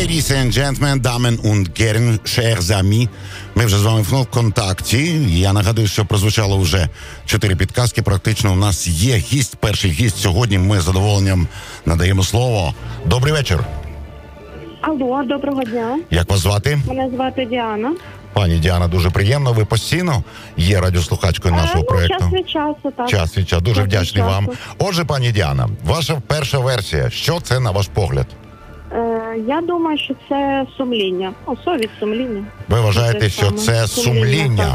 Ladies and gentlemen, Damen und Herren, chers amis. Ми вже з вами в контакті. Я нагадую, що прозвучало вже 4 підказки. Практично у нас є гість, перший гість сьогодні. Ми з задоволенням надаємо слово. Добрий вечір. Алло, доброго дня. Як вас звати? Мене звати Діана. Пані Діана, дуже приємно. Ви постійно є радіослухачкою нашого проєкту? Час від часу, так. Час від часу. Дуже вдячний вам. Отже, пані Діана, ваша перша версія. Що це на ваш погляд? Я думаю, що це сумління. Совість, сумління. Ви вважаєте, що це сумління?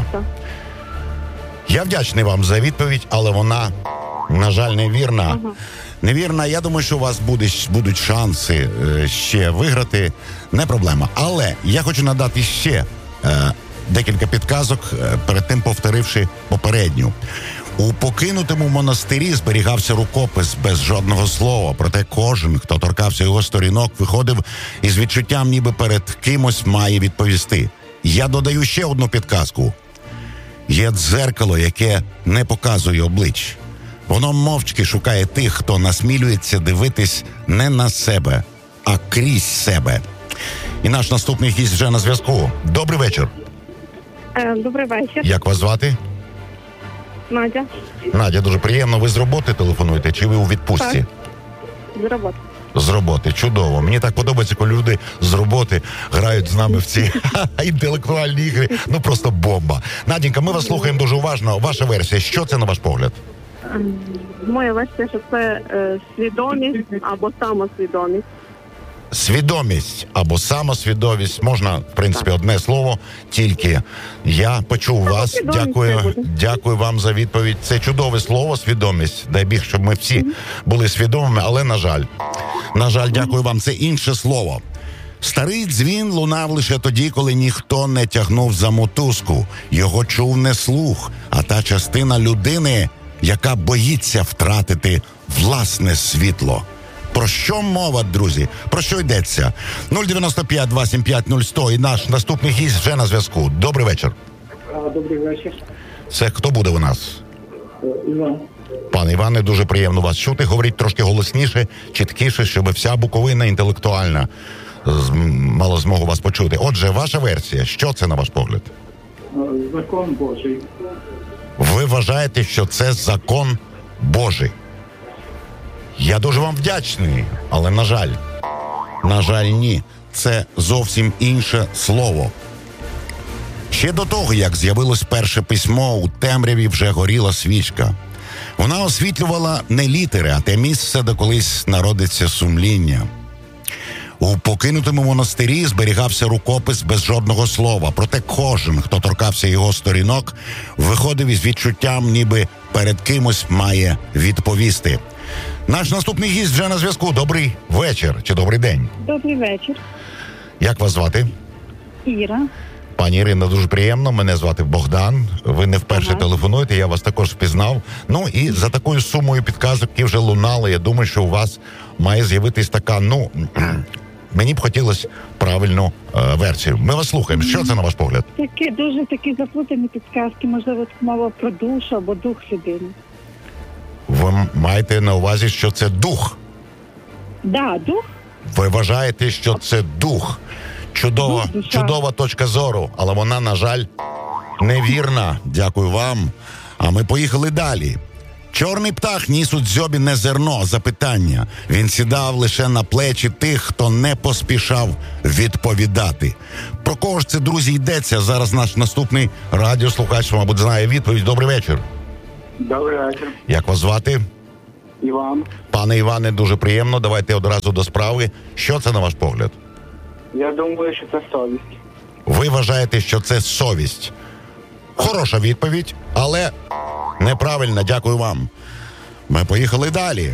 Я вдячний вам за відповідь, але вона, на жаль, невірна. Ага. Невірна. Я думаю, що у вас будуть шанси ще виграти. Не проблема. Але я хочу надати ще декілька підказок, перед тим повторивши попередню. У покинутому монастирі зберігався рукопис без жодного слова, проте кожен, хто торкався його сторінок, виходив із відчуттям, ніби перед кимось має відповісти. Я додаю ще одну підказку. Є дзеркало, яке не показує облич. Воно мовчки шукає тих, хто насмілюється дивитись не на себе, а крізь себе. І наш наступний гість вже на зв'язку. Добрий вечір. Добрий вечір. Як вас звати? Надя. Надя, дуже приємно. Ви з роботи телефонуєте чи ви у відпустці? Так, з роботи. З роботи. Чудово. Мені так подобається, коли люди з роботи грають з нами в ці інтелектуальні ігри. Ну, просто бомба. Надінька, ми вас слухаємо дуже уважно. Ваша версія. Що це на ваш погляд? Моя версія, що це свідомість або самосвідомість. Свідомість або самосвідомість. Можна, в принципі, одне слово, тільки я почув вас. Дякую вам за відповідь. Це чудове слово, свідомість. Дай Біг, щоб ми всі були свідомими, але, на жаль, дякую вам. Це інше слово. Старий дзвін лунав лише тоді, коли ніхто не тягнув за мотузку. Його чув не слух, а та частина людини, яка боїться втратити власне світло. Про що мова, друзі? Про що йдеться? 095-275-0100 і наш наступний гість вже на зв'язку. Добрий вечір. Добрий вечір. Це хто буде у нас? Іван. Пане Іване, дуже приємно вас чути. Говоріть трошки голосніше, чіткіше, щоб вся Буковина інтелектуальна мала змогу вас почути. Отже, ваша версія. Що це на ваш погляд? Закон Божий. Ви вважаєте, що це закон Божий? Я дуже вам вдячний, але, на жаль, ні. Це зовсім інше слово. Ще до того, як з'явилось перше письмо, у темряві вже горіла свічка. Вона освітлювала не літери, а те місце, де колись народиться сумління. У покинутому монастирі зберігався рукопис без жодного слова, проте кожен, хто торкався його сторінок, виходив із відчуттям, ніби перед кимось має відповісти. Наш наступний гість вже на зв'язку. Добрий вечір чи добрий день. Добрий вечір. Як вас звати? Іра. Пані Ірина, дуже приємно. Мене звати Богдан. Ви не вперше телефонуєте, я вас також впізнав. Ну і за такою сумою підказок, які вже лунали, я думаю, що у вас має з'явитись така, мені б хотілося правильну версію. Ми вас слухаємо. Що це на ваш погляд? Такі заплутані підказки, можливо, мова про душу або дух людини. Ви маєте на увазі, що це дух? Да, дух. Ви вважаєте, що це дух? Чудова точка зору, але вона, на жаль, невірна. Дякую вам. А ми поїхали далі. Чорний птах ніс у дзьобі не зерно, а запитання. Він сідав лише на плечі тих, хто не поспішав відповідати. Про кого ж це, друзі, йдеться? Зараз наш наступний радіослухач, мабуть, знає відповідь. Добрий вечір. Добрий вечір. Як вас звати? Іван. Пане Іване, дуже приємно. Давайте одразу до справи. Що це на ваш погляд? Я думаю, що це совість. Ви вважаєте, що це совість? Хороша відповідь, але неправильна. Дякую вам. Ми поїхали далі.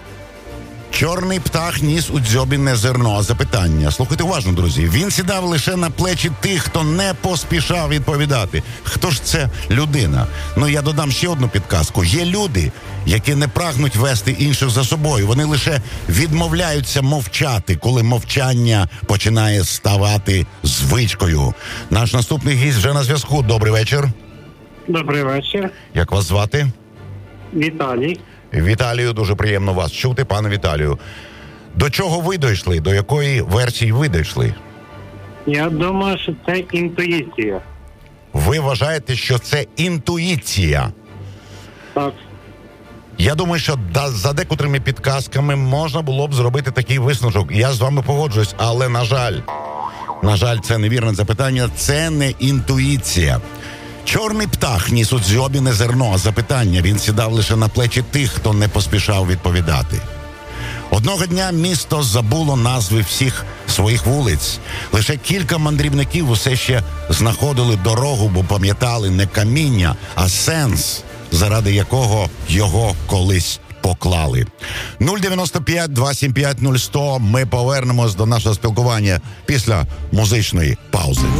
Чорний птах ніс у дзьобі не зерно, а запитання. Слухайте уважно, друзі. Він сідав лише на плечі тих, хто не поспішав відповідати. Хто ж це людина? Я додам ще одну підказку. Є люди, які не прагнуть вести інших за собою. Вони лише відмовляються мовчати, коли мовчання починає ставати звичкою. Наш наступний гість вже на зв'язку. Добрий вечір. Добрий вечір. Як вас звати? Віталій. Віталію, дуже приємно вас чути, пане Віталію. До чого ви дійшли? До якої версії ви дійшли? Я думаю, що це інтуїція. Ви вважаєте, що це інтуїція? Так. Я думаю, що за декотрими підказками можна було б зробити такий висновок. Я з вами погоджуюсь, але, на жаль, це невірне запитання, це не інтуїція. Чорний птах ніс у дзьобі не зерно, а запитання. Він сідав лише на плечі тих, хто не поспішав відповідати. Одного дня місто забуло назви всіх своїх вулиць. Лише кілька мандрівників усе ще знаходили дорогу, бо пам'ятали не каміння, а сенс, заради якого його колись поклали. 095-275-0100. Ми повернемось до нашого спілкування після музичної паузи.